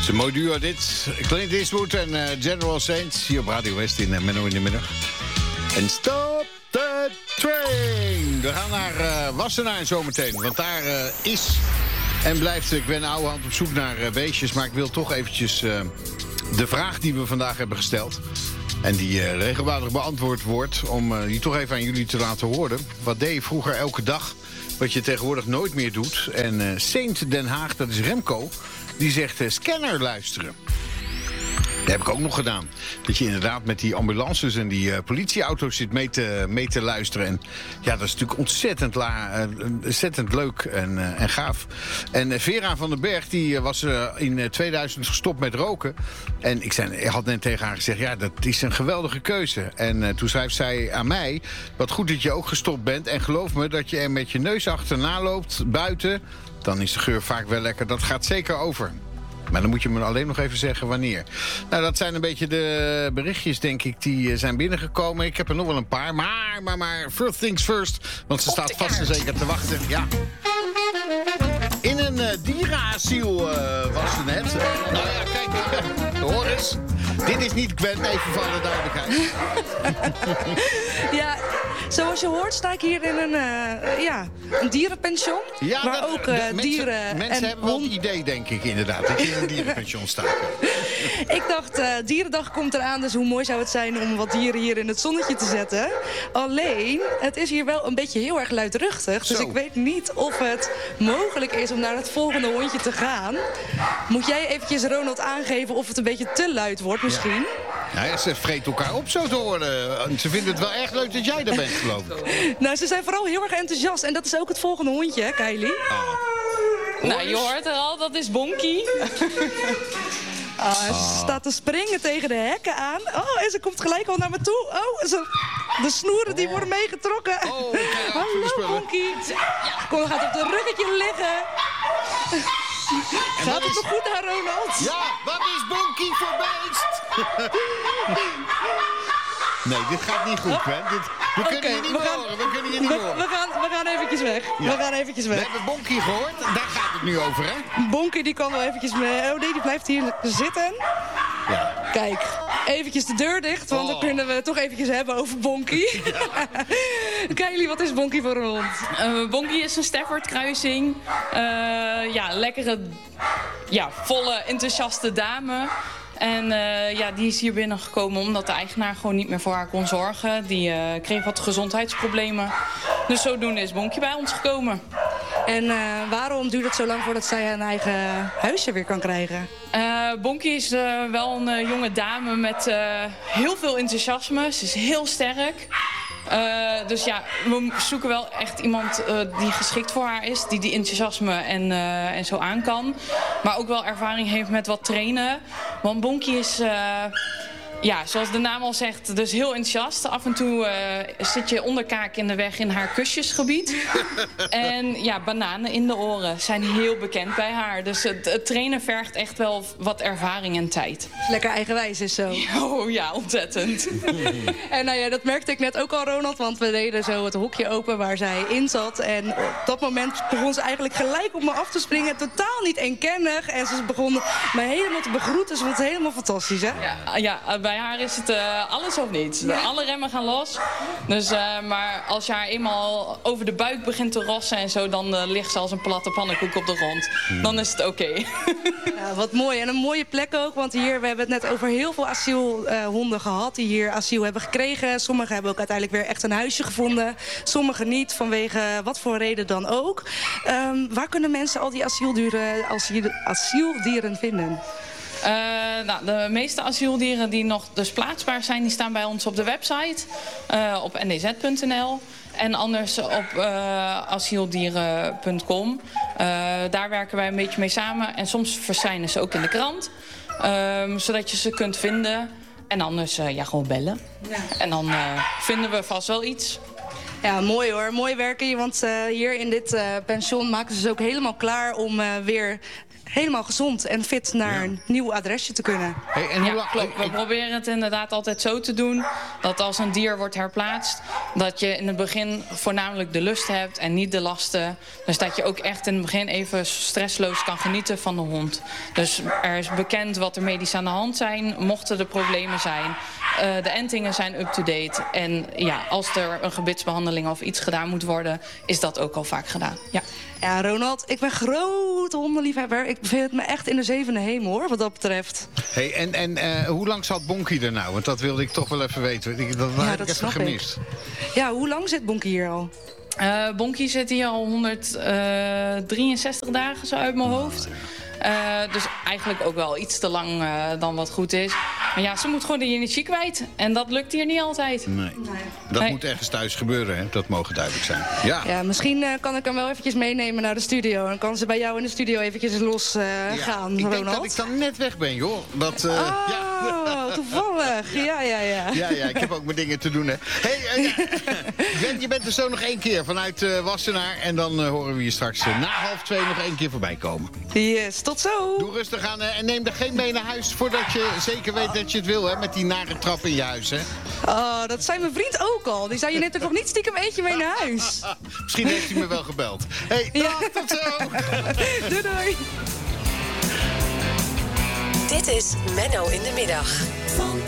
is een mooi duo dit. Clint Eastwood en General Saints hier op Radio West in Menno in de middag. En stop the train! We gaan naar Wassenaar zometeen, want daar is en blijft... Ik ben oude hand op zoek naar beestjes, maar ik wil toch eventjes de vraag die we vandaag hebben gesteld... en die regelmatig beantwoord wordt, om die toch even aan jullie te laten horen. Wat deed je vroeger elke dag, wat je tegenwoordig nooit meer doet? En Saint Den Haag, dat is Remco, die zegt scanner luisteren. Dat heb ik ook nog gedaan. Dat je inderdaad met die ambulances en die politieauto's zit mee te luisteren. En ja, dat is natuurlijk ontzettend leuk en gaaf. En Vera van den Berg, die was in 2000 gestopt met roken. En ik had net tegen haar gezegd, ja, dat is een geweldige keuze. En toen schrijft zij aan mij, wat goed dat je ook gestopt bent. En geloof me, dat je er met je neus achterna loopt, buiten, dan is de geur vaak wel lekker. Dat gaat zeker over. Maar dan moet je me alleen nog even zeggen wanneer. Nou, dat zijn een beetje de berichtjes, denk ik, die zijn binnengekomen. Ik heb er nog wel een paar, maar first things first. Want ze staat vast en zeker te wachten. Ja. In een dierenasiel was ze net. Nou ja, kijk, hoor eens. Dit is niet Gwen, even van de duidelijkheid. Ja, zoals je hoort sta ik hier in een dierenpension. Ja, waar ook dieren mensen hebben wel een idee, denk ik, inderdaad. Dat je in een dierenpension staat. Ik dacht, dierendag komt eraan, dus hoe mooi zou het zijn om wat dieren hier in het zonnetje te zetten. Alleen, het is hier wel een beetje heel erg luidruchtig. Dus ik weet niet of het mogelijk is om naar het volgende hondje te gaan. Moet jij eventjes Ronald aangeven of het een beetje te luid wordt misschien? Ja, ze vreten elkaar op zo te horen. Ze vinden het wel erg leuk dat jij daar bent, geloof ik. Nou, ze zijn vooral heel erg enthousiast. En dat is ook het volgende hondje, hè, Kylie? Nou, je hoort er al, dat is Bonky. Ze staat te springen tegen de hekken aan. Oh, en ze komt gelijk al naar me toe. Oh, de snoeren die worden meegetrokken. Hallo, Bonky. Kom, gaat op de ruggetje liggen. Gaat het nog goed aan, Ronald? Ja, wat is Bonky voor beest? Nee, dit gaat niet goed, hè? We kunnen je niet horen. We gaan eventjes weg. Ja. We gaan eventjes weg. We hebben Bonky gehoord. Daar gaat het nu over, hè? Bonky die kan wel eventjes mee. Oh nee, die blijft hier zitten. Ja. Kijk, eventjes de deur dicht, want dan kunnen we het toch eventjes hebben over Bonky. Ja. Kylie, wat is Bonky voor een hond? Bonky is een Stafford-kruising. Lekkere, volle, enthousiaste dame. En die is hier binnengekomen omdat de eigenaar gewoon niet meer voor haar kon zorgen. Die kreeg wat gezondheidsproblemen. Dus zodoende is Bonky bij ons gekomen. En waarom duurt het zo lang voordat zij een eigen huisje weer kan krijgen? Bonky is wel een jonge dame met heel veel enthousiasme. Ze is heel sterk. Dus ja, we zoeken wel echt iemand die geschikt voor haar is. Die enthousiasme en zo aan kan. Maar ook wel ervaring heeft met wat trainen. Want Bonky is... zoals de naam al zegt, dus heel enthousiast. Af en toe zit je onderkaak in de weg in haar kusjesgebied. En ja, bananen in de oren zijn heel bekend bij haar. Dus het trainen vergt echt wel wat ervaring en tijd. Lekker eigenwijs is zo. Oh ja, ontzettend. En nou ja, dat merkte ik net ook al, Ronald. Want we deden zo het hokje open waar zij in zat. En op dat moment begon ze eigenlijk gelijk op me af te springen. Totaal niet eenkennig. En ze begon mij helemaal te begroeten. Ze vond het helemaal fantastisch, hè? Ja, bij haar is het alles of niets. Ja. Alle remmen gaan los. Dus, maar als je haar eenmaal over de buik begint te rossen en zo... dan ligt ze als een platte pannenkoek op de grond. Dan is het oké. Ja, wat mooi. En een mooie plek ook. Want hier, we hebben het net over heel veel asielhonden gehad... die hier asiel hebben gekregen. Sommigen hebben ook uiteindelijk weer echt een huisje gevonden. Sommigen niet, vanwege wat voor reden dan ook. Waar kunnen mensen al die asieldieren vinden? De meeste asieldieren die nog dus plaatsbaar zijn... die staan bij ons op de website, op ndz.nl. En anders op asieldieren.com. Daar werken wij een beetje mee samen. En soms verschijnen ze ook in de krant. Zodat je ze kunt vinden. En anders gewoon bellen. Ja. En dan vinden we vast wel iets. Ja, mooi hoor. Mooi werken. Want hier in dit pension maken ze ook helemaal klaar om weer helemaal gezond en fit naar een nieuw adresje te kunnen. Hey, en Ja, klopt. We proberen het inderdaad altijd zo te doen dat als een dier wordt herplaatst, dat je in het begin voornamelijk de lust hebt en niet de lasten. Dus dat je ook echt in het begin even stressloos kan genieten van de hond. Dus er is bekend wat er medisch aan de hand zijn, mochten er problemen zijn. De entingen zijn up-to-date. En ja, als er een gebitsbehandeling of iets gedaan moet worden, is dat ook al vaak gedaan. Ja. Ja, Ronald, ik ben grote hondenliefhebber. Ik bevind me echt in de zevende hemel, hoor, wat dat betreft. Hey, en hoe lang zat Bonkie er nou? Want dat wilde ik toch wel even weten. Dat heb ik even gemist. Ja, hoe lang zit Bonkie hier al? Bonkie zit hier al 163 dagen zo uit mijn hoofd. Dus eigenlijk ook wel iets te lang dan wat goed is. Maar ja, ze moet gewoon de energie kwijt. En dat lukt hier niet altijd. Nee. Dat moet ergens thuis gebeuren, hè? Dat mogen duidelijk zijn. Ja, misschien kan ik hem wel eventjes meenemen naar de studio. En kan ze bij jou in de studio eventjes los gaan, Ronald. Ik denk dat ik dan net weg ben, joh. Toevallig. Ja. Ja, ik heb ook mijn dingen te doen, hè. Hey, je bent er zo nog 1 keer vanuit Wassenaar. En dan horen we je straks na 1:30 nog 1 keer voorbij komen. Yes, tot zo. Doe rustig aan en neem er geen mee naar huis voordat je zeker weet dat je het wil, hè. Met die nare trap in je huis, hè. Oh, dat zei mijn vriend ook al. Die zei je net er nog niet stiekem eentje mee naar huis. Misschien heeft hij me wel gebeld. Hey, dag, tot zo. Doei. Dit is Menno in de Middag.